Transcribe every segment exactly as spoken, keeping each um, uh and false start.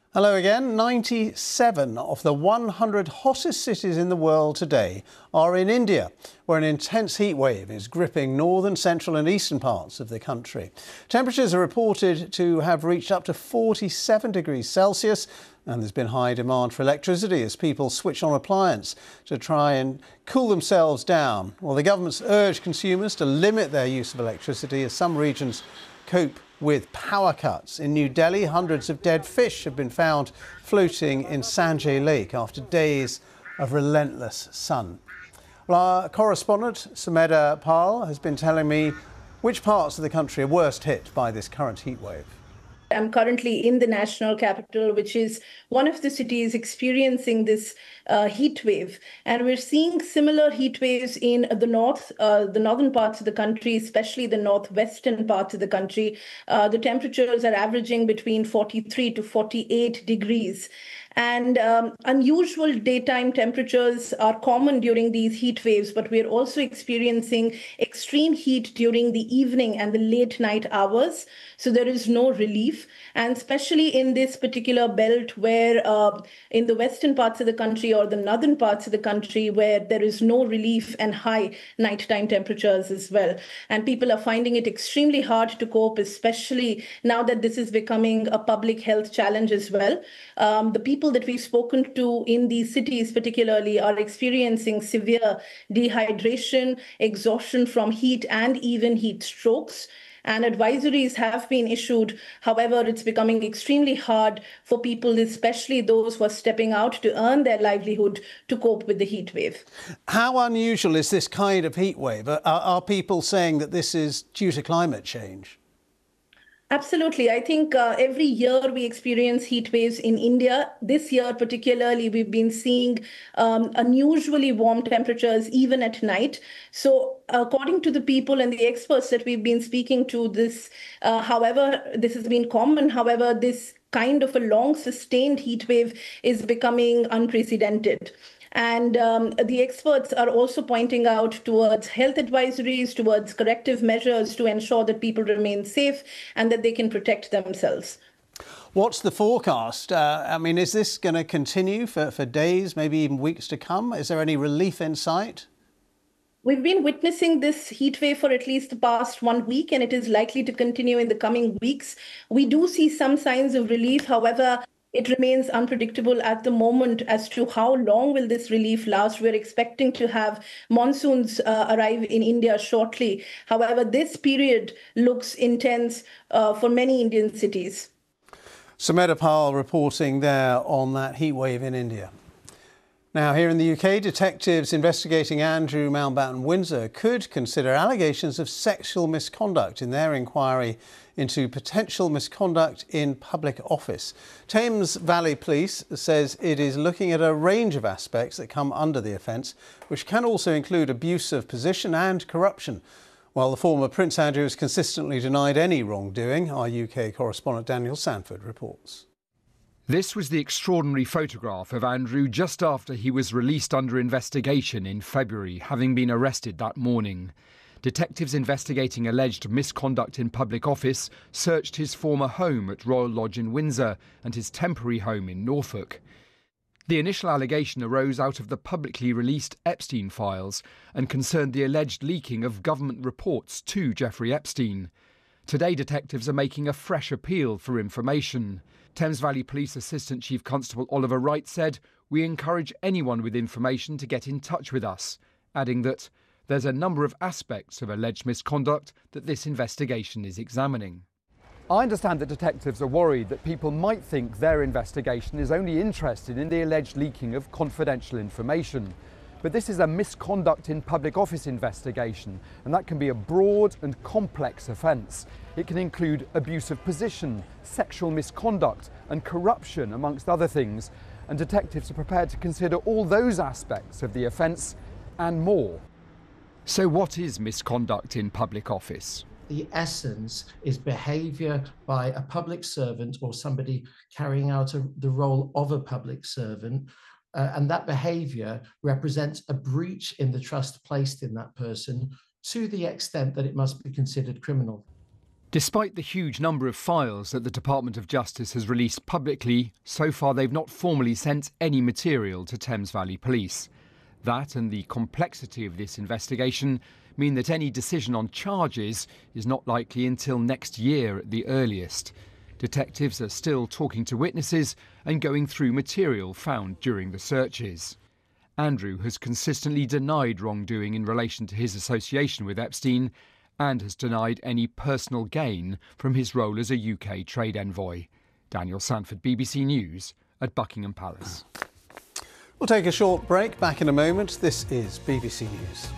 Hello again. ninety-seven of the one hundred hottest cities in the world today are in India, where an intense heat wave is gripping northern, central and eastern parts of the country. Temperatures are reported to have reached up to forty-seven degrees Celsius, and there's been high demand for electricity as people switch on appliances to try and cool themselves down. Well, the government's urged consumers to limit their use of electricity as some regions cope with power cuts. In New Delhi, hundreds of dead fish have been found floating in Sanjay Lake after days of relentless sun. Well, our correspondent, Sumedha Pal, has been telling me which parts of the country are worst hit by this current heat wave. I'm currently in the national capital, which is one of the cities experiencing this uh, heat wave. And we're seeing similar heat waves in the north, uh, the northern parts of the country, especially the northwestern parts of the country. Uh, the temperatures are averaging between forty-three to forty-eight degrees. And um, unusual daytime temperatures are common during these heat waves, but we're also experiencing extreme heat during the evening and the late night hours. So there is no relief. And especially in this particular belt where uh, in the western parts of the country or the northern parts of the country where there is no relief and high nighttime temperatures as well. And people are finding it extremely hard to cope, especially now that this is becoming a public health challenge as well. Um, the people that we've spoken to in these cities particularly are experiencing severe dehydration, exhaustion from heat, and even heat strokes. And advisories have been issued. However, it's becoming extremely hard for people, especially those who are stepping out to earn their livelihood, to cope with the heat wave. How unusual is this kind of heat wave? Are, are people saying that this is due to climate change? Absolutely. I think uh, every year we experience heat waves in India. This year particularly, we've been seeing um, unusually warm temperatures even at night. So according to the people and the experts that we've been speaking to, this, uh, however, this has been common. However, this kind of a long sustained heat wave is becoming unprecedented. And um, the experts are also pointing out towards health advisories, towards corrective measures to ensure that people remain safe and that they can protect themselves. What's the forecast? Uh, I mean, is this going to continue for, for days, maybe even weeks to come? Is there any relief in sight? We've been witnessing this heat wave for at least the past one week, and it is likely to continue in the coming weeks. We do see some signs of relief. However, it remains unpredictable at the moment as to how long will this relief last. We're expecting to have monsoons uh, arrive in India shortly. However, this period looks intense uh, for many Indian cities. Sumedha Pal reporting there on that heat wave in India. Now, here in the U K, detectives investigating Andrew Mountbatten Windsor could consider allegations of sexual misconduct in their inquiry into potential misconduct in public office. Thames Valley Police says it is looking at a range of aspects that come under the offence, which can also include abuse of position and corruption. While the former Prince Andrew has consistently denied any wrongdoing, our U K correspondent Daniel Sanford reports. This was the extraordinary photograph of Andrew just after he was released under investigation in February, having been arrested that morning. Detectives investigating alleged misconduct in public office searched his former home at Royal Lodge in Windsor and his temporary home in Norfolk. The initial allegation arose out of the publicly released Epstein files and concerned the alleged leaking of government reports to Jeffrey Epstein. Today, detectives are making a fresh appeal for information. Thames Valley Police Assistant Chief Constable Oliver Wright said, "We encourage anyone with information to get in touch with us," adding that there's a number of aspects of alleged misconduct that this investigation is examining. I understand that detectives are worried that people might think their investigation is only interested in the alleged leaking of confidential information. But this is a misconduct in public office investigation, and that can be a broad and complex offence. It can include abuse of position, sexual misconduct and corruption, amongst other things, and detectives are prepared to consider all those aspects of the offence and more. So what is misconduct in public office? The essence is behaviour by a public servant or somebody carrying out a, the role of a public servant, uh, and that behaviour represents a breach in the trust placed in that person to the extent that it must be considered criminal. Despite the huge number of files that the Department of Justice has released publicly, so far they've not formally sent any material to Thames Valley Police. That and the complexity of this investigation mean that any decision on charges is not likely until next year at the earliest. Detectives are still talking to witnesses and going through material found during the searches. Andrew has consistently denied wrongdoing in relation to his association with Epstein and has denied any personal gain from his role as a U K trade envoy. Daniel Sanford, B B C News at Buckingham Palace. We'll take a short break. Back in a moment. This is B B C News.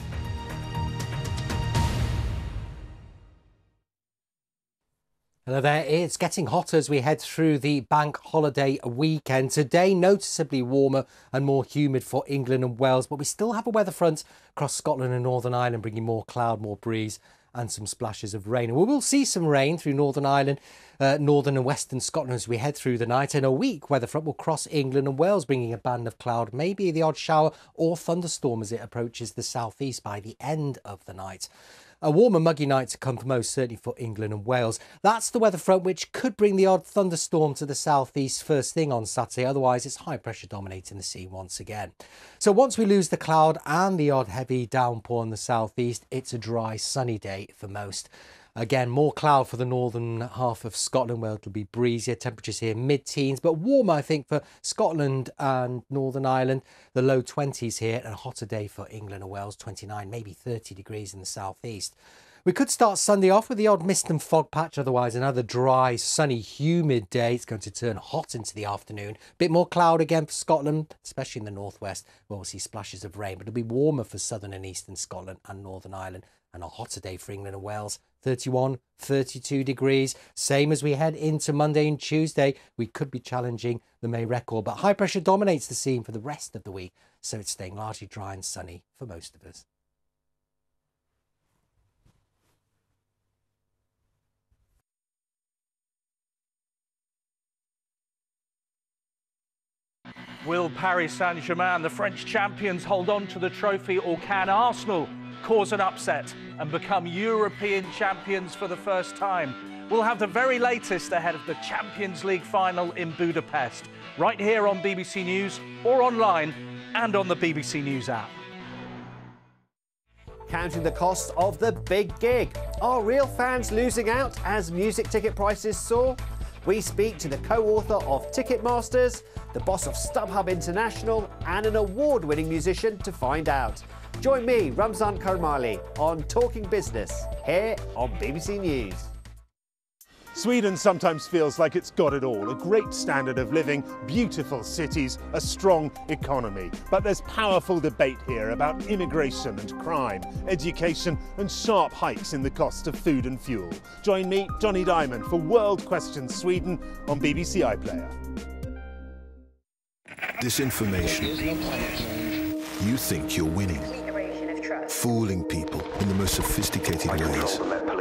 Hello there, it's getting hotter as we head through the bank holiday weekend. Today, noticeably warmer and more humid for England and Wales, but we still have a weather front across Scotland and Northern Ireland, bringing more cloud, more breeze and some splashes of rain. And we will see some rain through Northern Ireland, uh, Northern and Western Scotland as we head through the night. And a weak weather front will cross England and Wales, bringing a band of cloud, maybe the odd shower or thunderstorm as it approaches the southeast by the end of the night. A warmer, muggy night to come for most, certainly for England and Wales. That's the weather front which could bring the odd thunderstorm to the southeast first thing on Saturday. Otherwise, it's high pressure dominating the scene once again. So once we lose the cloud and the odd heavy downpour in the southeast, it's a dry, sunny day for most. Again, more cloud for the northern half of Scotland, where it'll be breezier. Temperatures here mid-teens, but warmer, I think, for Scotland and Northern Ireland. The low twenties here, and a hotter day for England and Wales, twenty-nine, maybe thirty degrees in the southeast. We could start Sunday off with the odd mist and fog patch, otherwise another dry, sunny, humid day. It's going to turn hot into the afternoon. A bit more cloud again for Scotland, especially in the northwest, where we'll see splashes of rain. But it'll be warmer for southern and eastern Scotland and Northern Ireland, and a hotter day for England and Wales. thirty-one, thirty-two degrees. Same as we head into Monday and Tuesday. We could be challenging the May record, but high pressure dominates the scene for the rest of the week, so it's staying largely dry and sunny for most of us. Will Paris Saint-Germain, the French champions, hold on to the trophy, or can Arsenal cause an upset and become European champions for the first time? We'll have the very latest ahead of the Champions League final in Budapest, right here on B B C News or online and on the B B C News app. Counting the cost of the big gig. Are real fans losing out as music ticket prices soar? We speak to the co-author of Ticketmasters, the boss of StubHub International, and an award-winning musician to find out. Join me, Ramzan Karmali, on Talking Business, here on B B C News. Sweden sometimes feels like it's got it all. A great standard of living, beautiful cities, a strong economy. But there's powerful debate here about immigration and crime, education and sharp hikes in the cost of food and fuel. Join me, Johnny Diamond, for World Questions Sweden on B B C iPlayer. Disinformation. You think you're winning. Fooling people in the most sophisticated ways.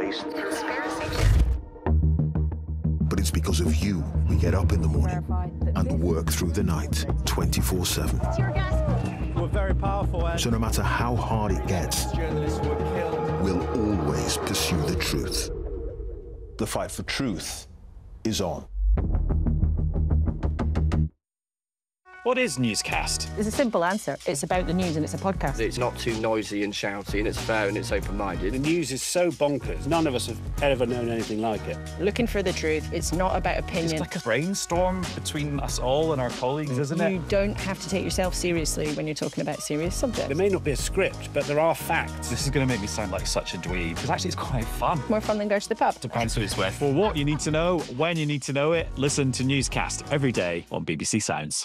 But it's because of you we get up in the morning and work through the night twenty-four seven. We're very powerful. So no matter how hard it gets, we'll always pursue the truth. The fight for truth is on. What is Newscast? There's a simple answer. It's about the news and it's a podcast. It's not too noisy and shouty, and it's fair and it's open-minded. The news is so bonkers. None of us have ever known anything like it. Looking for the truth. It's not about opinion. It's like a brainstorm between us all and our colleagues, isn't it? You don't have to take yourself seriously when you're talking about serious subjects. There may not be a script, but there are facts. This is going to make me sound like such a dweeb, because actually it's quite fun. More fun than go to the pub. Depends who it's with. For what you need to know, when you need to know it, listen to Newscast every day on B B C Sounds.